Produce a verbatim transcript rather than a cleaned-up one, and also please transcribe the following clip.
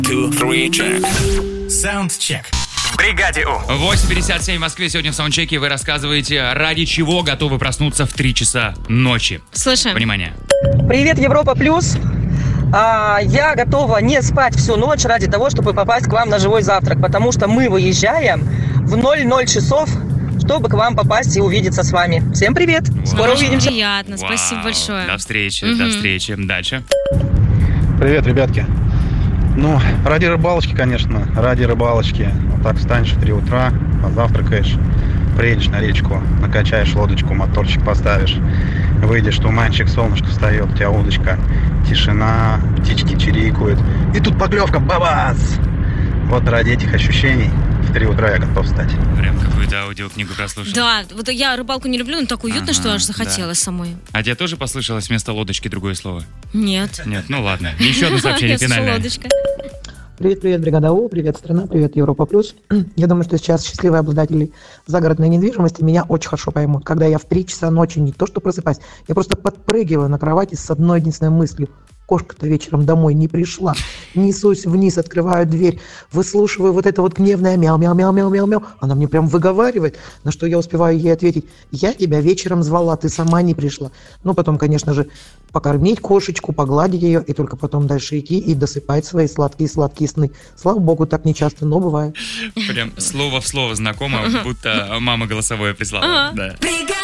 Саундчек. В бригаде У. восемь пятьдесят семь в Москве. Сегодня в саундчеке вы рассказываете, ради чего готовы проснуться в три часа ночи. Слушаем. Внимание. Привет, Европа Плюс. А, я готова не спать всю ночь ради того, чтобы попасть к вам на живой завтрак, потому что мы выезжаем в ноль ноль часов, чтобы к вам попасть и увидеться с вами. Всем привет. Скоро Очень увидимся. приятно, Вау. спасибо большое. До встречи, Мгм. до встречи. Дальше. Привет, ребятки. Ну, ради рыбалочки, конечно, ради рыбалочки. Вот так встанешь в три утра, позавтракаешь, приедешь на речку, накачаешь лодочку, моторчик поставишь, выйдешь, туманчик, солнышко встает, у тебя удочка, тишина, птички чирикают. И тут поклевка, бабац! Вот ради этих ощущений в три утра я готов встать. Прям какую-то аудиокнигу прослушал. Да, вот я рыбалку не люблю, но так уютно, Ага, что аж захотелось самой. А тебе тоже послышалось вместо лодочки другое слово? Нет. Нет, ну ладно. Еще одно сообщение Я слышала, финальное. лодочка. Привет, привет, бригада У, привет, страна, привет, Европа Плюс. Я думаю, что сейчас счастливые обладатели загородной недвижимости меня очень хорошо поймут. Когда я в три часа ночи не то что просыпаюсь, я просто подпрыгиваю на кровати с одной единственной мыслью. Кошка-то вечером домой не пришла. Несусь вниз, открываю дверь, выслушиваю вот это вот гневное мяу-мяу-мяу-мяу-мяу-мяу. Она мне прям выговаривает, на что я успеваю ей ответить: я тебя вечером звала, ты сама не пришла. Ну, потом, конечно же, покормить кошечку, погладить ее, и только потом дальше идти и досыпать свои сладкие-сладкие сны. Слава богу, так не часто, но бывает. Прям слово в слово знакомо, будто мама голосовое прислала. Ага. Да.